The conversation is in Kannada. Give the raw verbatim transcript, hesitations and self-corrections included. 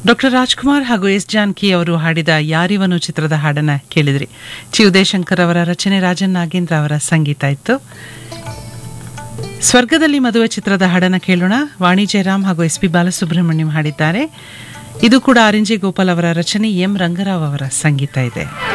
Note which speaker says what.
Speaker 1: ಡಾಕ್ಟರ್ ರಾಜ್ಕುಮಾರ್ ಹಾಗೂ ಎಸ್ ಜಾನಕಿ ಅವರು ಹಾಡಿದ ಯಾರಿವನು ಚಿತ್ರದ ಹಾಡನ್ನ ಕೇಳಿದ್ರಿ. ಚಿ ಉದಯಶಂಕರ್ ಅವರ ರಚನೆ, ರಾಜನ್ ನಾಗೇಂದ್ರ ಅವರ ಸಂಗೀತ ಇತ್ತು. ಸ್ವರ್ಗದಲ್ಲಿ ಮದುವೆ ಚಿತ್ರದ ಹಾಡನ್ನ ಕೇಳೋಣ. ವಾಣಿ ಜಯರಾಮ್ ಹಾಗೂ ಎಸ್ ಪಿ ಬಾಲಸುಬ್ರಹ್ಮಣ್ಯಂ ಹಾಡಿದ್ದಾರೆ. ಇದು ಕೂಡ ಆರ್ ಎನ್ ಜೆ ಗೋಪಾಲ್ ಅವರ ರಚನೆ, ಎಂ ರಂಗರಾವ್ ಅವರ ಸಂಗೀತ ಇದೆ.